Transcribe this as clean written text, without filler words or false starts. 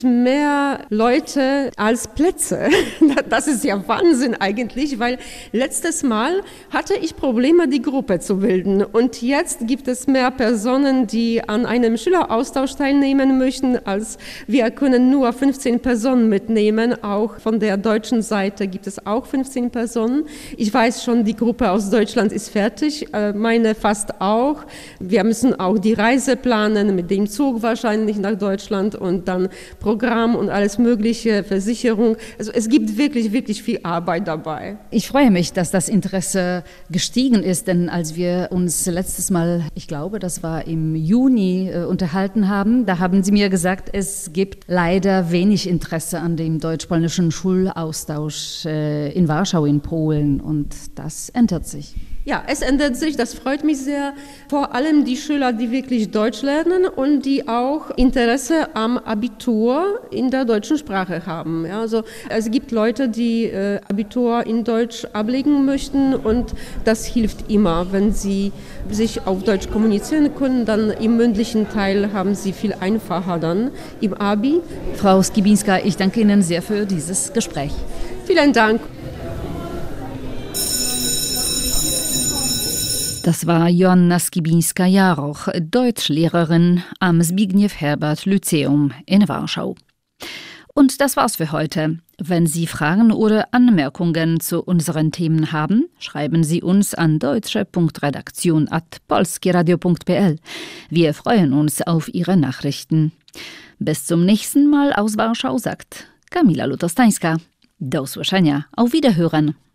Mehr Leute als Plätze. Das ist ja Wahnsinn eigentlich, weil letztes Mal hatte ich Probleme, die Gruppe zu bilden. Und jetzt gibt es mehr Personen, die an einem Schüleraustausch teilnehmen möchten, als wir können nur 15 Personen mitnehmen. Auch von der deutschen Seite gibt es auch 15 Personen. Ich weiß schon, die Gruppe aus Deutschland ist fertig, meine fast auch. Wir müssen auch die Reise planen, mit dem Zug wahrscheinlich nach Deutschland und dann Programm und alles mögliche, Versicherung. Also es gibt wirklich, wirklich viel Arbeit dabei. Ich freue mich, dass das Interesse gestiegen ist, denn als wir uns letztes Mal, ich glaube, das war im Juni, unterhalten haben, da haben Sie mir gesagt, es gibt leider wenig Interesse an dem deutsch-polnischen Schulaustausch in Warschau in Polen und das ändert sich. Ja, es ändert sich, das freut mich sehr. Vor allem die Schüler, die wirklich Deutsch lernen und die auch Interesse am Abitur in der deutschen Sprache haben. Ja, also es gibt Leute, die Abitur in Deutsch ablegen möchten und das hilft immer. Wenn sie sich auf Deutsch kommunizieren können, dann im mündlichen Teil haben sie viel einfacher dann im Abi. Frau Skibinska, ich danke Ihnen sehr für dieses Gespräch. Vielen Dank. Das war Joanna Skibinska-Jaroch, Deutschlehrerin am Zbigniew-Herbert-Lyzeum in Warschau. Und das war's für heute. Wenn Sie Fragen oder Anmerkungen zu unseren Themen haben, schreiben Sie uns an deutsche.redaktion@polskieradio.pl. Wir freuen uns auf Ihre Nachrichten. Bis zum nächsten Mal aus Warschau, sagt Kamila Lutostańska. Do usłyszenia. Auf Wiederhören.